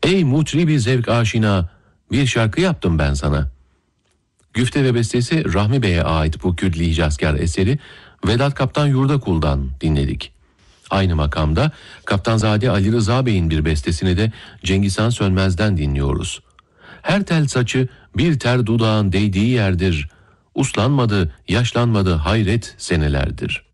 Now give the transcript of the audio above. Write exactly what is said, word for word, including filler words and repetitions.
Ey mutribi zevk aşina, bir şarkı yaptım ben sana. Güfte ve bestesi Rahmi Bey'e ait bu Kürdili Hicazkar eseri Vedat Kaptan Yurdakul'dan dinledik. Aynı makamda Kaptanzade Ali Rıza Bey'in bir bestesini de Cengiz Han Sönmez'den dinliyoruz. Her tel saçı bir ter dudağın değdiği yerdir. Uslanmadı, yaşlanmadı hayret senelerdir.